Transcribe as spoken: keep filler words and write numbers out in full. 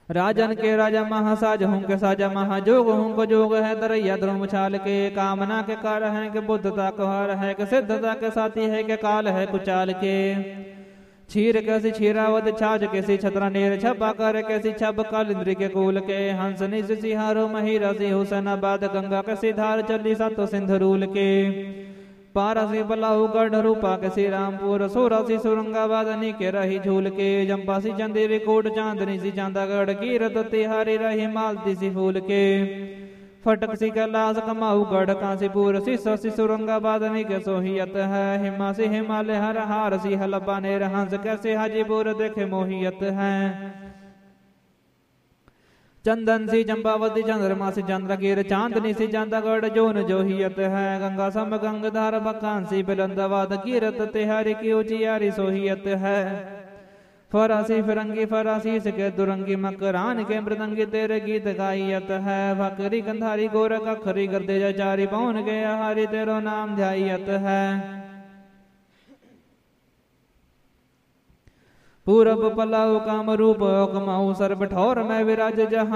राजन के राजा महासाज हूँ के साजा महाजोग हूँ को जोग है दरैया ध्रुव छाल के कामना के कार है के बुद्धता को हर है के सिद्धता के साथी है के काल है कुचाल के छीर कैसी छीरावत छाज कैसी छतरा नेर छपा कर कैसी छप काल इंद्री के कूल के हंसनी से सिहारो महिरा से हुसैनाबाद गंगा कैसी धार चली सातो सिंधरूल के पारासी बलाऊ गढ़ रूपा कैसी रामपुर सोरासी सुरंगाबादनी के रही झूल के जम्पासी चंदेरी कोट चांदनी सी चांदागढ़ की रत तिहारी रही मालती सी फूल के फटक सी कैलाश कमाऊ गढ़ कांसीपुर सी ससी सुरंगाबादनी के सोहियत है हिमा से हिमालय हर हार सी हलपा ने हंस कैसे हाजीपुर देखे मोहियत है चंदन सी चंपावती चंद्रमा से चंद्रगिर चांदनी सी चांदागढ़ जोन जोहियत है गंगा सम गंगधार बकान सी बिलंदाबाद की रत तिहारी की ऊंचियारी सोहियत है फरासी फिरंगी फरासी के दुरंगी मकरान के मृदंगी तेरे गीत गायत है भकरी गंधारी गोरख अखरी गर्दे चारी पौन के हारी तेरो नाम ध्यायत है पूरब पलाऊ काम रूप कमाऊ सर बठौर में विराज जहां